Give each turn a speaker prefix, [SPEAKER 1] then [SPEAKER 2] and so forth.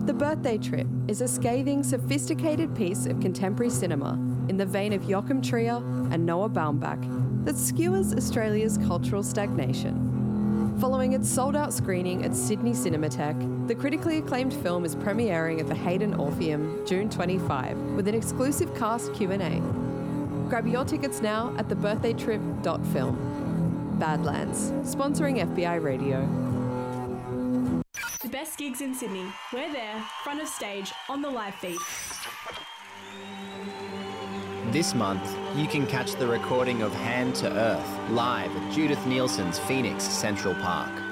[SPEAKER 1] The Birthday Trip is a scathing, sophisticated piece of contemporary cinema in the vein of Joachim Trier and Noah Baumbach that skewers Australia's cultural stagnation. Following its sold-out screening at Sydney Cinematheque, the critically acclaimed film is premiering at the Hayden Orpheum June 25 with an exclusive cast Q&A. Grab your tickets now at thebirthdaytrip.film. Badlands, sponsoring FBI Radio.
[SPEAKER 2] The best gigs in Sydney. We're there, front of stage, on the live feed.
[SPEAKER 3] This month, you can catch the recording of Hand to Earth live at Judith Nielsen's Phoenix Central Park.